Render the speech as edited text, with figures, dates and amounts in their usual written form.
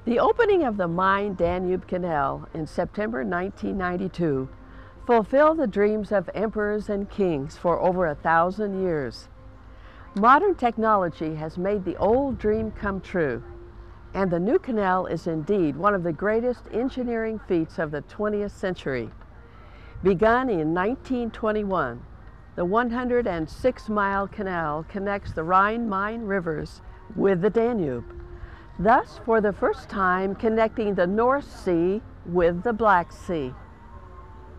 The opening of the Main-Danube Canal in September 1992 fulfilled the dreams of emperors and kings for over 1,000 years. Modern technology has made the old dream come true, and the new canal is indeed one of the greatest engineering feats of the 20th century. Begun in 1921, the 106-mile canal connects the Rhine-Main rivers with the Danube, thus for the first time connecting the North Sea with the Black Sea.